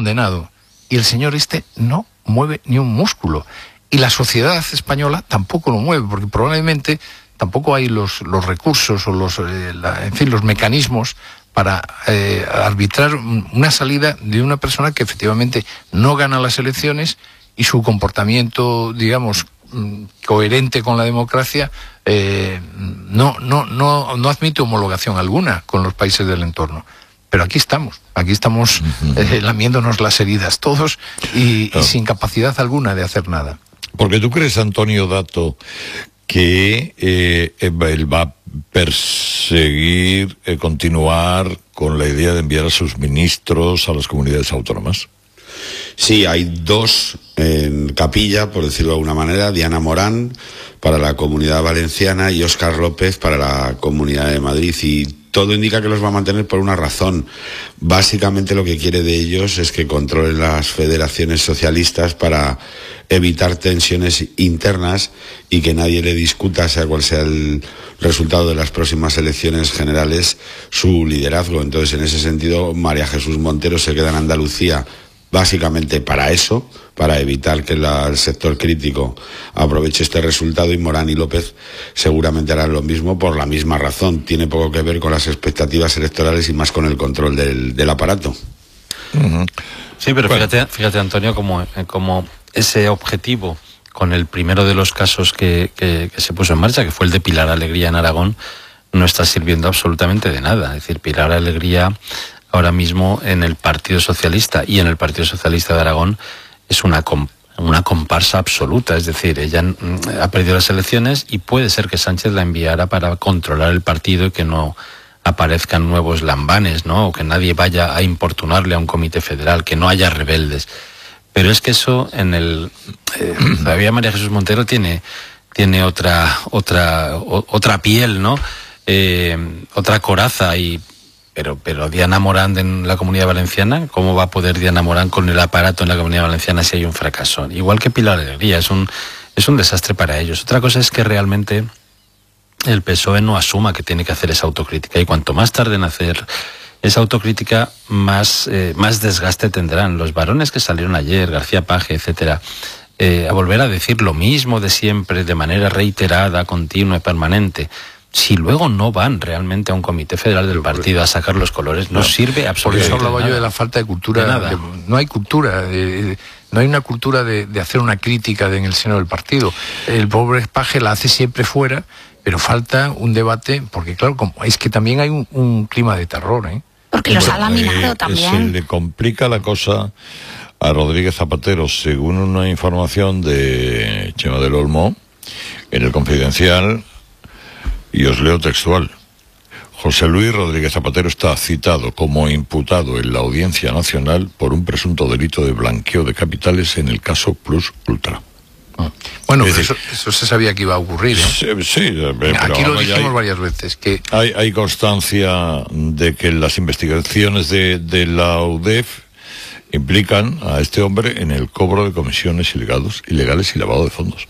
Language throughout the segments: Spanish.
condenado y el señor este no mueve ni un músculo. Y la sociedad española tampoco lo mueve, porque probablemente tampoco hay los recursos o los mecanismos para arbitrar una salida de una persona que efectivamente no gana las elecciones y su comportamiento, digamos, coherente con la democracia, no admite homologación alguna con los países del entorno. Pero aquí estamos lamiéndonos las heridas todos y sin capacidad alguna de hacer nada. Porque tú crees, Antonio Dato, que él va a perseguir, continuar con la idea de enviar a sus ministros a las comunidades autónomas. Sí, hay dos en capilla, por decirlo de alguna manera: Diana Morán para la Comunidad Valenciana y Óscar López para la Comunidad de Madrid, y todo indica que los va a mantener por una razón. Básicamente lo que quiere de ellos es que controlen las federaciones socialistas para evitar tensiones internas y que nadie le discuta, sea cual sea el resultado de las próximas elecciones generales, su liderazgo. Entonces, en ese sentido, María Jesús Montero se queda en Andalucía básicamente para eso, para evitar que el sector crítico aproveche este resultado, y Morán y López seguramente harán lo mismo por la misma razón. Tiene poco que ver con las expectativas electorales y más con el control del aparato. Uh-huh. Sí, pero bueno, fíjate Antonio, como ese objetivo con el primero de los casos que se puso en marcha, que fue el de Pilar Alegría en Aragón, no está sirviendo absolutamente de nada. Es decir, Pilar Alegría ahora mismo en el Partido Socialista y en el Partido Socialista de Aragón es una comparsa absoluta. Es decir, ella ha perdido las elecciones y puede ser que Sánchez la enviara para controlar el partido y que no aparezcan nuevos lambanes, ¿no? O que nadie vaya a importunarle a un comité federal, que no haya rebeldes. Pero es que eso todavía María Jesús Montero tiene otra piel, ¿no? Otra coraza Pero Diana Morán en la Comunidad Valenciana, ¿cómo va a poder Diana Morán con el aparato en la Comunidad Valenciana si hay un fracaso? Igual que Pilar Alegría, es un desastre para ellos. Otra cosa es que realmente el PSOE no asuma que tiene que hacer esa autocrítica, y cuanto más tarde en hacer esa autocrítica, más desgaste tendrán. Los varones que salieron ayer, García Paje, etcétera, a volver a decir lo mismo de siempre, de manera reiterada, continua y permanente. Si luego no van realmente a un comité federal del partido a sacar los colores, no sirve absolutamente nada. Por eso hablaba yo de la falta de cultura. No hay cultura, no hay una cultura de hacer una crítica en el seno del partido. El pobre Paje la hace siempre fuera, pero falta un debate, porque claro, es que también hay un clima de terror, ¿eh? Porque los ha laminado también. Se le complica la cosa a Rodríguez Zapatero, según una información de Chema del Olmo, en El Confidencial. Y os leo textual. José Luis Rodríguez Zapatero está citado como imputado en la Audiencia Nacional por un presunto delito de blanqueo de capitales en el caso Plus Ultra. Bueno, eso se sabía que iba a ocurrir, ¿eh? Sí, pero aquí lo dijimos varias veces. Que hay constancia de que las investigaciones de la UDEF implican a este hombre en el cobro de comisiones ilegales y lavado de fondos.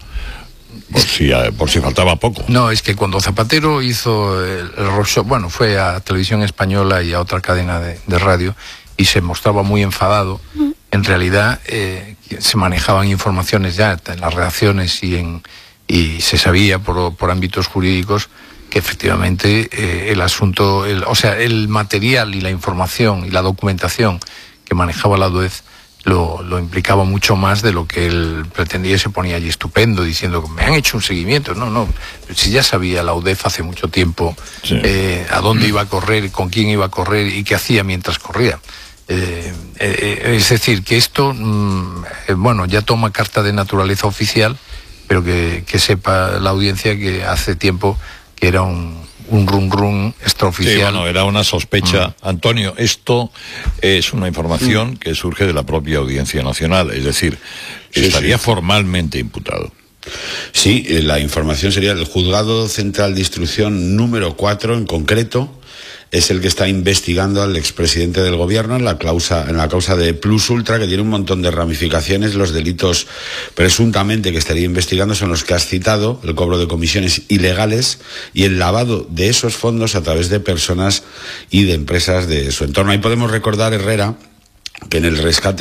Por si faltaba poco. No, es que cuando Zapatero hizo el roadshow, bueno, fue a Televisión Española y a otra cadena de radio, y se mostraba muy enfadado, en realidad se manejaban informaciones ya en las redacciones y se sabía por ámbitos jurídicos que efectivamente el asunto, el material y la información y la documentación que manejaba la UDEF lo implicaba mucho más de lo que él pretendía, y se ponía allí estupendo diciendo que me han hecho un seguimiento. No, si ya sabía la UDEF hace mucho tiempo, sí, a dónde iba a correr, con quién iba a correr y qué hacía mientras corría. Es decir, que esto, bueno, ya toma carta de naturaleza oficial, pero que sepa la audiencia que hace tiempo que era un run extraoficial. Sí, bueno, era una sospecha. Antonio, esto es una información que surge de la propia Audiencia Nacional, es decir, estaría formalmente imputado. Sí, la información sería del Juzgado Central de Instrucción número 4 en concreto. Es el que está investigando al expresidente del gobierno en la causa de Plus Ultra, que tiene un montón de ramificaciones. Los delitos presuntamente que estaría investigando son los que has citado: el cobro de comisiones ilegales y el lavado de esos fondos a través de personas y de empresas de su entorno. Ahí podemos recordar, Herrera, que en el rescate